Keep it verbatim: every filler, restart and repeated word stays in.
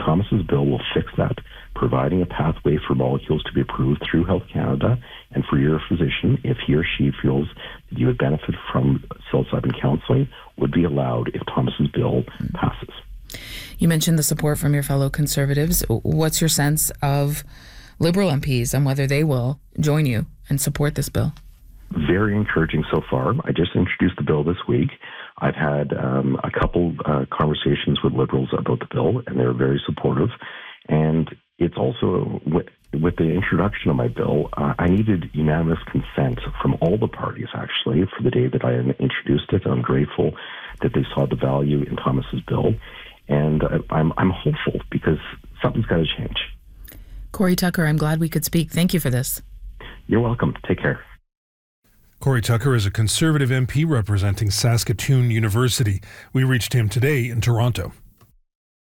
Thomas's bill will fix that, providing a pathway for molecules to be approved through Health Canada, and for your physician, if he or she feels that you would benefit from psilocybin counseling, would be allowed if Thomas's bill passes. You mentioned the support from your fellow Conservatives. What's your sense of Liberal M Ps and whether they will join you and support this bill? Very encouraging so far. I just introduced the bill this week. I've had um, a couple uh, conversations with Liberals about the bill, and they're very supportive. And it's also, with, with the introduction of my bill, uh, I needed unanimous consent from all the parties, actually, for the day that I introduced it. I'm grateful that they saw the value in Thomas's bill. And uh, I'm, I'm hopeful because something's got to change. Cory Tucker, I'm glad we could speak. Thank you for this. You're welcome. Take care. Cory Tucker is a Conservative M P representing Saskatoon University. We reached him today in Toronto.